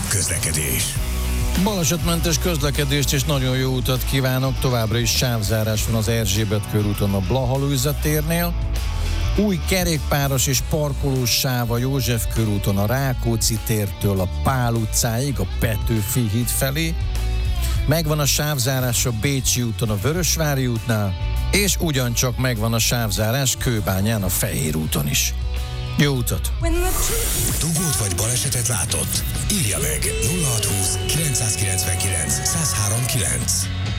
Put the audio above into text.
közlekedés. Balesetmentes közlekedést és nagyon jó utat kívánok. Továbbra is sávzárás van az Erzsébet körúton a Blaha-Lujza térnél. Új kerékpáros és parkolós sáv a József körúton a Rákóczi tértől a Pál utcáig, a Petőfi híd felé. Megvan a sávzárás a Bécsi úton a Vörösvári útnál, és ugyancsak megvan a sávzárás Kőbányán a Fehér úton is. Jó utat! Dugót vagy balesetet látott? Írja meg 0620 999 1039.